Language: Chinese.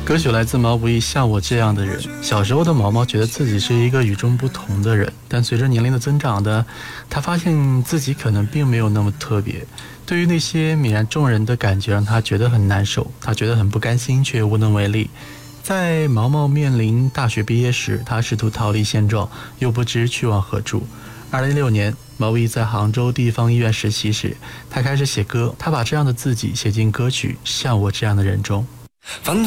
歌曲来自毛不易，像我这样的人。小时候的毛毛觉得自己是一个与众不同的人，但随着年龄的增长他发现自己可能并没有那么特别。对于那些泯然众人的感觉让他觉得很难受，他觉得很不甘心，却无能为力。在毛毛面临大学毕业时，他试图逃离现状，又不知去往何处。2016年，毛不易在杭州地方医院实习时，他开始写歌，他把这样的自己写进歌曲《像我这样的人》中。 繁